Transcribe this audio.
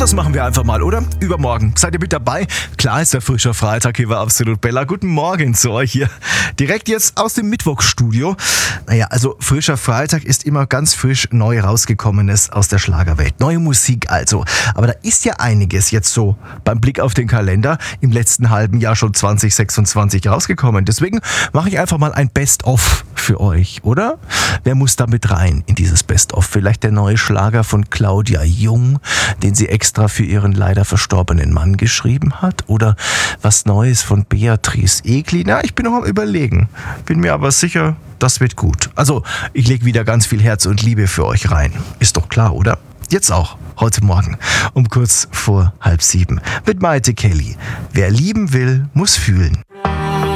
das machen wir einfach mal, oder? Übermorgen. Seid ihr mit dabei? Klar ist der frischer Freitag hier bei Absolut Bella. Guten Morgen zu euch hier. Direkt jetzt aus dem Mittwochsstudio. Naja, also frischer Freitag ist immer ganz frisch neu rausgekommenes aus der Schlagerwelt. Neue Musik also. Aber da ist ja einiges jetzt so beim Blick auf den Kalender im letzten halben Jahr schon 2026 rausgekommen. Deswegen mache ich einfach mal ein Best-of für euch, oder? Wer muss da mit rein in dieses Best-of? Vielleicht der neue Schlager von Claudia Jung, den sie extra für ihren leider verstorbenen Mann geschrieben hat? Oder was Neues von Beatrice Egli? Na, ich bin noch am Überlegen. Bin mir aber sicher, das wird gut. Also, ich lege wieder ganz viel Herz und Liebe für euch rein. Ist doch klar, oder? Jetzt auch, heute Morgen, um kurz vor 6:30. Mit Maite Kelly. Wer lieben will, muss fühlen.